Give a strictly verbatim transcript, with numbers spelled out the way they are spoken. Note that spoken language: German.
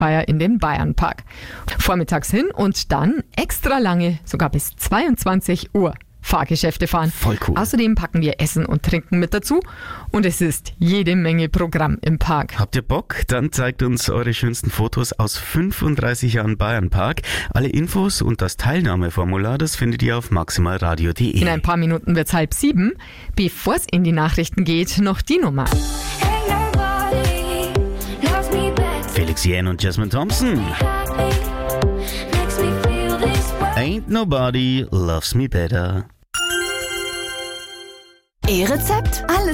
Bayer in den Bayernpark. Vormittags hin und dann extra lange, sogar bis zweiundzwanzig Uhr. Fahrgeschäfte fahren. Voll cool. Außerdem packen wir Essen und Trinken mit dazu und es ist jede Menge Programm im Park. Habt ihr Bock? Dann zeigt uns eure schönsten Fotos aus fünfunddreißig Jahren Bayernpark. Alle Infos und das Teilnahmeformular, das findet ihr auf maximalradio punkt de. In ein paar Minuten wird's halb sieben. Bevor es in die Nachrichten geht, noch die Nummer. Felix Jähn und Jasmine Thompson. Ain't nobody loves me better. E-Rezept? Alles